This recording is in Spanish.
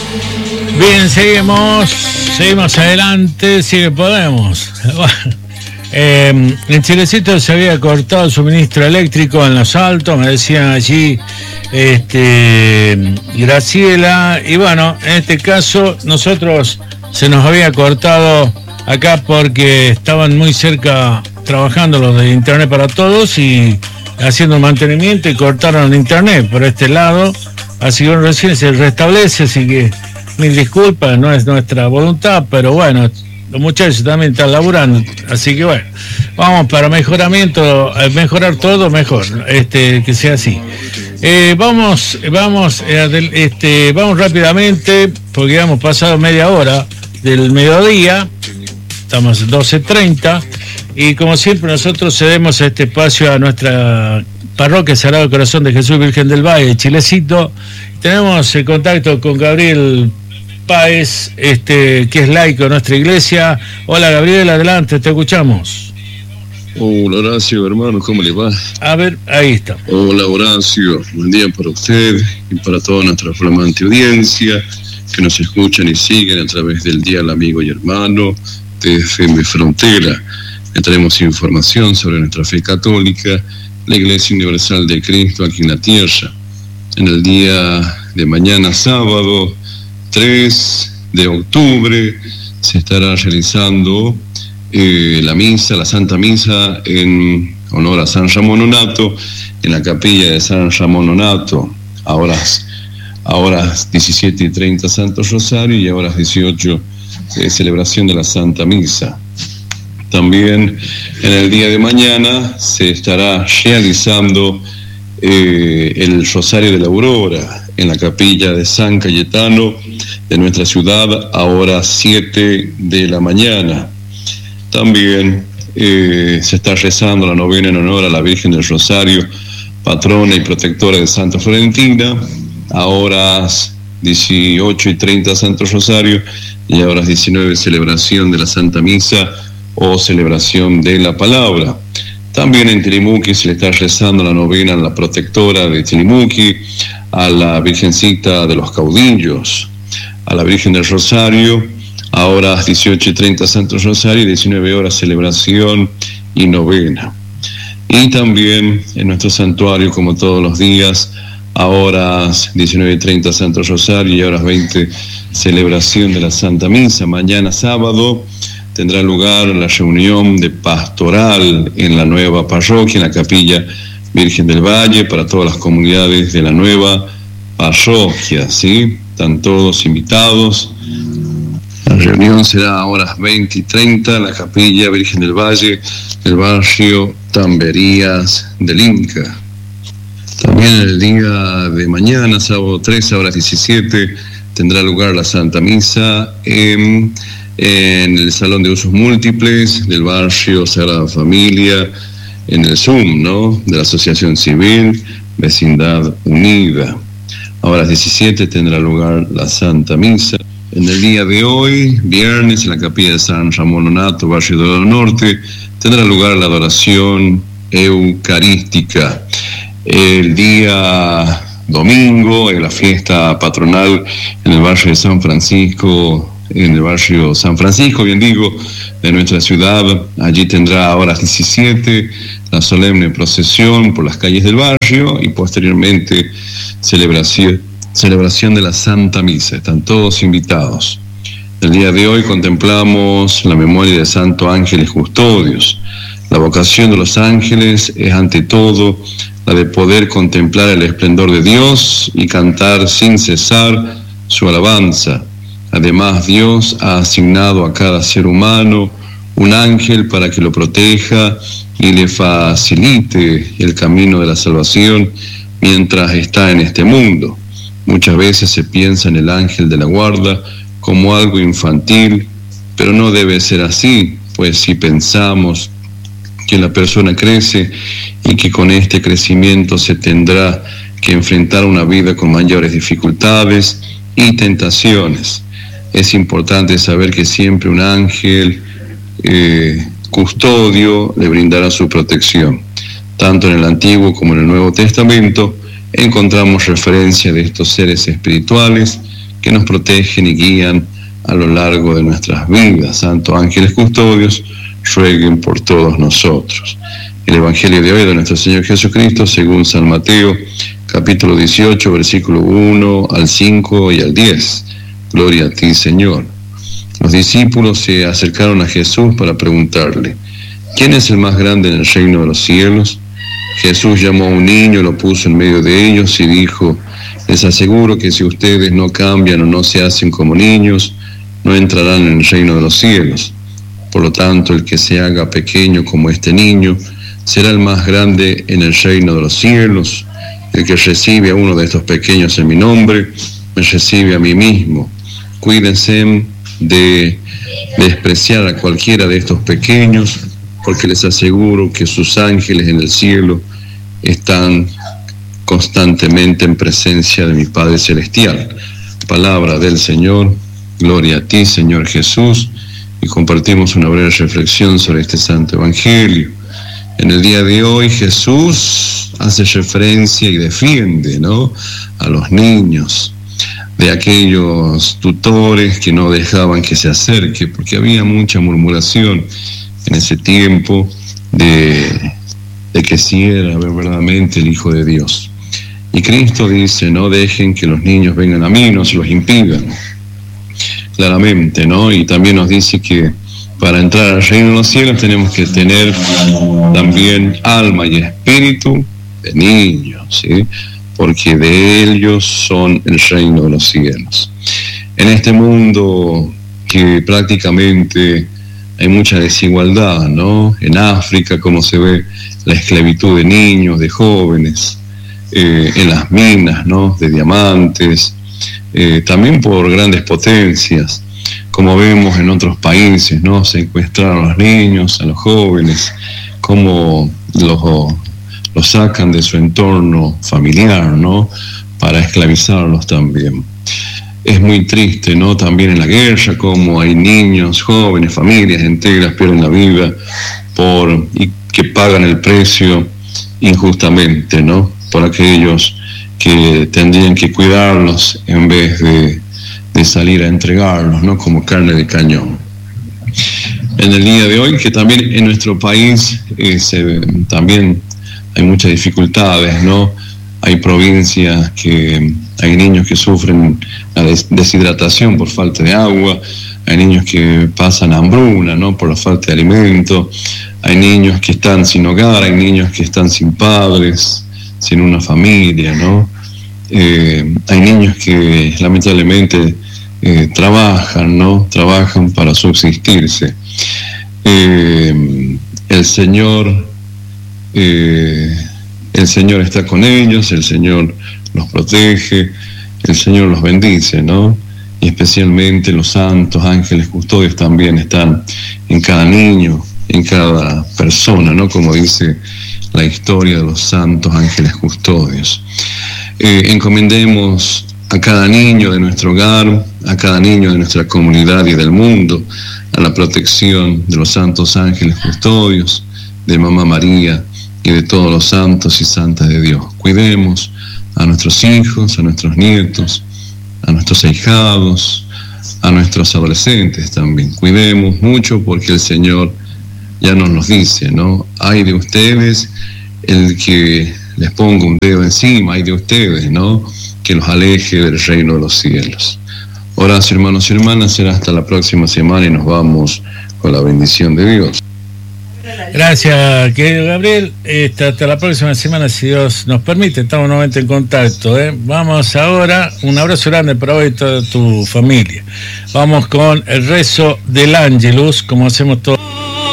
Bien, seguimos adelante, si que podemos. En Chilecito se había cortado el suministro eléctrico en Los Altos, me decían allí Graciela, y bueno, en este caso nosotros se nos había cortado acá porque estaban muy cerca trabajando los de Internet para Todos y haciendo mantenimiento y cortaron el Internet por este lado, así que recién se restablece, así que mil disculpas, no es nuestra voluntad, pero bueno, los muchachos también están laburando, así que bueno, vamos para mejoramiento, mejorar todo mejor, que sea así. Vamos rápidamente, porque ya hemos pasado media hora del mediodía, estamos 12:30, y como siempre nosotros cedemos este espacio a nuestra parroquia Sagrado Corazón de Jesús Virgen del Valle, Chilecito. Tenemos contacto con Gabriel Páez, que es laico de nuestra iglesia. Hola Gabriel, adelante, te escuchamos. Hola Horacio, hermano, ¿cómo le va? A ver, ahí está. Hola Horacio, buen día para usted y para toda nuestra flamante audiencia que nos escuchan y siguen a través del Dial Amigo y Hermano de FM Frontera. Le traemos información sobre nuestra fe católica, la Iglesia Universal de Cristo aquí en la tierra. En el día de mañana, sábado 3 de octubre, se estará realizando la Santa Misa en honor a San Ramón Nonnato en la capilla de San Ramón Nonnato, a horas 17:30 Santo Rosario y a horas 18 celebración de la Santa Misa. También en el día de mañana se estará realizando el Rosario de la Aurora en la capilla de San Cayetano de nuestra ciudad a horas 7 de la mañana. También se está rezando la novena en honor a la Virgen del Rosario, patrona y protectora de Santa Florentina, a horas 18:30 Santo Rosario y a horas 19 celebración de la Santa Misa o celebración de la Palabra. También en Tilimuqui se le está rezando la novena a la protectora de Tilimuqui, a la Virgencita de los Caudillos, a la Virgen del Rosario, a horas 18:30 Santo Rosario y 19 horas celebración y novena. Y también en nuestro santuario, como todos los días, a horas 19:30 Santo Rosario y a horas 20 celebración de la Santa Misa. Mañana sábado tendrá lugar la reunión de pastoral en la nueva parroquia, en la capilla Virgen del Valle, para todas las comunidades de la nueva parroquia, ¿sí? Están todos invitados. La reunión será a horas 20:30 en la capilla Virgen del Valle, del barrio Tamberías del Inca. También el día de mañana, sábado 13, a horas 17, tendrá lugar la Santa Misa en el Salón de Usos Múltiples del barrio Sagrada Familia, en el Zoom, ¿no?, de la Asociación Civil Vecindad Unida. A horas 17 tendrá lugar la Santa Misa. En el día de hoy, viernes, en la capilla de San Ramón Nonnato, barrio del Norte, tendrá lugar la adoración eucarística. El día domingo, en la fiesta patronal en el barrio de San Francisco, de nuestra ciudad. Allí tendrá a horas 17 la solemne procesión por las calles del barrio y posteriormente celebración de la Santa Misa. Están todos invitados. El día de hoy contemplamos la memoria de Santo Ángeles Custodios. La vocación de los ángeles es ante todo la de poder contemplar el esplendor de Dios y cantar sin cesar su alabanza. Además, Dios ha asignado a cada ser humano un ángel para que lo proteja y le facilite el camino de la salvación mientras está en este mundo. Muchas veces se piensa en el ángel de la guarda como algo infantil, pero no debe ser así, pues si pensamos que la persona crece y que con este crecimiento se tendrá que enfrentar una vida con mayores dificultades y tentaciones, es importante saber que siempre un ángel custodio le brindará su protección. Tanto en el Antiguo como en el Nuevo Testamento encontramos referencia de estos seres espirituales que nos protegen y guían a lo largo de nuestras vidas. Santos ángeles custodios, rueguen por todos nosotros. El Evangelio de hoy de nuestro Señor Jesucristo, según San Mateo, capítulo 18, versículo 1 al 5 y al 10. Gloria a ti, Señor. Los discípulos se acercaron a Jesús para preguntarle: ¿quién es el más grande en el reino de los cielos? Jesús llamó a un niño, lo puso en medio de ellos y dijo: les aseguro que si ustedes no cambian o no se hacen como niños, no entrarán en el reino de los cielos. Por lo tanto, el que se haga pequeño como este niño será el más grande en el reino de los cielos. El que recibe a uno de estos pequeños en mi nombre, me recibe a mí mismo. Cuídense de despreciar a cualquiera de estos pequeños, porque les aseguro que sus ángeles en el cielo están constantemente en presencia de mi Padre Celestial. Palabra del Señor. Gloria a ti, Señor Jesús. Y compartimos una breve reflexión sobre este Santo Evangelio. En el día de hoy Jesús hace referencia y defiende, ¿no?, a los niños de aquellos tutores que no dejaban que se acerque, porque había mucha murmuración en ese tiempo de que si era verdaderamente el Hijo de Dios. Y Cristo dice: no dejen que los niños vengan a mí, no se los impidan. Claramente, ¿no? Y también nos dice que para entrar al reino de los cielos tenemos que tener también alma y espíritu de niños, ¿sí? Porque de ellos son el reino de los cielos. En este mundo que prácticamente hay mucha desigualdad, ¿no? En África, como se ve la esclavitud de niños, de jóvenes, en las minas, ¿no?, de diamantes, también por grandes potencias, como vemos en otros países, ¿no? Secuestrar a los niños, a los jóvenes, cómo los sacan de su entorno familiar, ¿no?, para esclavizarlos también. Es muy triste, ¿no?, también en la guerra, cómo hay niños, jóvenes, familias enteras pierden la vida y que pagan el precio injustamente, ¿no?, por aquellos que tendrían que cuidarlos en vez de salir a entregarlos, ¿no?, como carne de cañón. En el día de hoy, que también en nuestro país también hay muchas dificultades, ¿no? Hay provincias que hay niños que sufren la deshidratación por falta de agua, hay niños que pasan hambruna, ¿no?, por la falta de alimento, hay niños que están sin hogar, hay niños que están sin padres, sin una familia, ¿no? Hay niños que lamentablemente trabajan, ¿no? Trabajan para subsistirse. El Señor está con ellos, el Señor los protege, el Señor los bendice, ¿no? Y especialmente los santos ángeles custodios también están en cada niño, en cada persona, ¿no?, como dice la historia de los santos ángeles custodios. Encomendemos a cada niño de nuestro hogar, a cada niño de nuestra comunidad y del mundo, a la protección de los santos ángeles custodios, de Mamá María y de todos los santos y santas de Dios. Cuidemos a nuestros hijos, a nuestros nietos, a nuestros ahijados, a nuestros adolescentes también. Cuidemos mucho, porque el Señor ya nos los dice, ¿no? Ay de ustedes el que les ponga un dedo encima, ay de ustedes, ¿no?, que los aleje del reino de los cielos. Oración, hermanos y hermanas, será hasta la próxima semana y nos vamos con la bendición de Dios. Gracias, querido Gabriel. Hasta la próxima semana, si Dios nos permite. Estamos nuevamente en contacto, ¿eh? Vamos ahora, un abrazo grande para vos y toda tu familia. Vamos con el rezo del Ángelus, como hacemos todos.